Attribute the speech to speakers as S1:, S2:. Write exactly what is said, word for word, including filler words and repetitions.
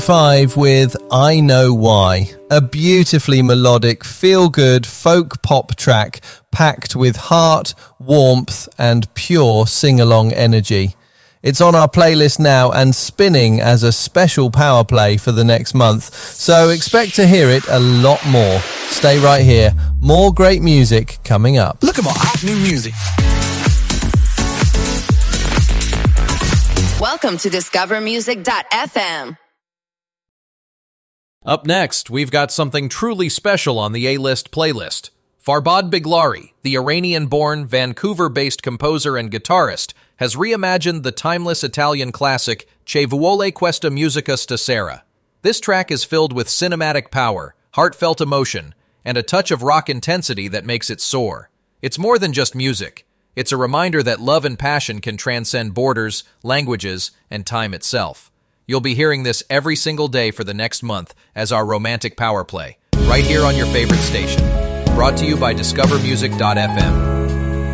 S1: Five with I Know Why, a beautifully melodic, feel-good folk pop track packed with heart, warmth and pure sing-along energy. It's on our playlist now and spinning as a special power play for the next month, so expect to hear it a lot more. Stay right here, more great music coming up.
S2: Look at my hot new music.
S3: Welcome to discover music dot f m.
S4: Up next, we've got something truly special on the A-List playlist. Farbad Biglari, the Iranian-born, Vancouver-based composer and guitarist, has reimagined the timeless Italian classic Che vuole questa musica stasera. This track is filled with cinematic power, heartfelt emotion, and a touch of rock intensity that makes it soar. It's more than just music. It's a reminder that love and passion can transcend borders, languages, and time itself. You'll be hearing this every single day for the next month as our romantic power play, right here on your favorite station. Brought to you by discover music dot f m.